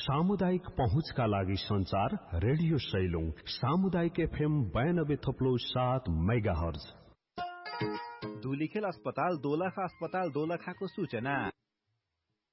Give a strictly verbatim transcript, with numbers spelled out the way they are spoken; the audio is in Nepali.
सामुदायिक पहुँचका लागि संचार रेडियो सैलुङ सामुदायिक एफएम बयानब्बे थोप्लो सात मेगा हर्ज। धुलीखेल अस्पताल दोलखा अस्पताल दोलखाको सूचना।